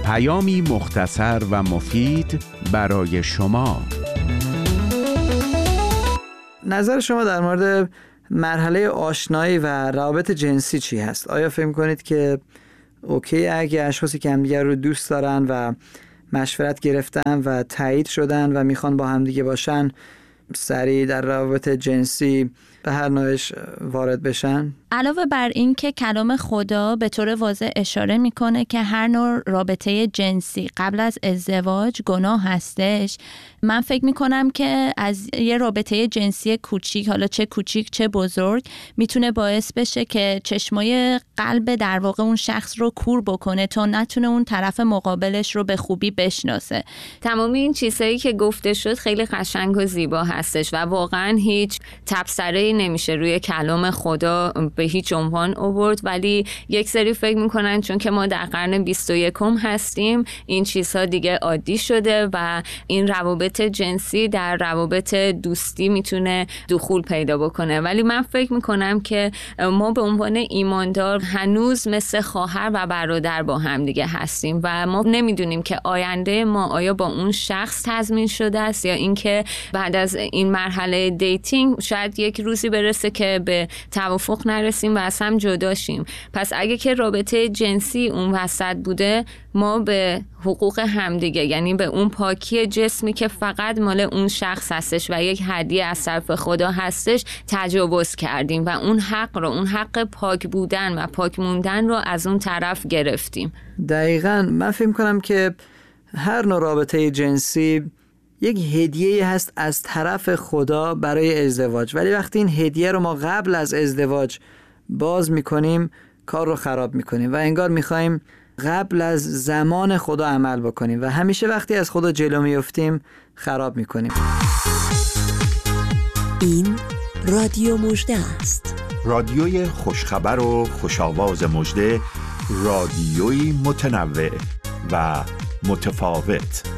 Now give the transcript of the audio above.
پیامی مختصر و مفید برای شما. نظر شما در مورد مرحله آشنایی و روابط جنسی چی هست؟ آیا فکر می‌کنید که اوکی اگه اشخاصی که همدیگر رو دوست دارن و مشورت گرفتن و تایید شدن و میخوان با همدیگه باشن سریع در روابط جنسی به هر نوعش وارد بشن؟ علاوه بر این که کلام خدا به طور واضح اشاره میکنه که هر نوع رابطه جنسی قبل از ازدواج گناه هستش، من فکر میکنم که از یه رابطه جنسی کوچیک، حالا چه کوچیک چه بزرگ، میتونه باعث بشه که چشمای قلب در واقع اون شخص رو کور بکنه تا نتونه اون طرف مقابلش رو به خوبی بشناسه. تمام این چیزهایی که گفته شد خیلی قشنگ و زیبا هستش و واقعا هیچ تبصره‌ای نمیشه روی کلام خدا به هیچ عنوان آورد، ولی یک سری فکر میکنن چون که ما در قرن 21 هستیم این چیزها دیگه عادی شده و این روابط جنسی در روابط دوستی میتونه دخول پیدا بکنه. ولی من فکر میکنم که ما به عنوان ایماندار هنوز مثل خواهر و برادر با هم دیگه هستیم و ما نمیدونیم که آینده ما آیا با اون شخص تضمین شده است یا اینکه بعد از این مرحله دیتینگ شاید یک روزی برسه که به توافق نرسیم و از هم جدا شیم. پس اگه که رابطه جنسی اون وسط بوده، ما به حقوق همدیگه، یعنی به اون پاکی جسمی که فقط مال اون شخص هستش و یک هدیه از طرف خدا هستش، تجاوز کردیم و اون حق پاک بودن و پاک موندن رو از اون طرف گرفتیم. دقیقاً. من فکر کنم که هر نوع رابطه جنسی یک هدیه هست از طرف خدا برای ازدواج، ولی وقتی این هدیه رو ما قبل از ازدواج باز میکنیم کار رو خراب میکنیم و انگار میخوایم قبل از زمان خدا عمل بکنیم و همیشه وقتی از خدا جلو میفتیم خراب میکنیم. این رادیو مژده است. رادیوی خوشخبر و خوشاواز مژده، رادیوی متنوع و متفاوت.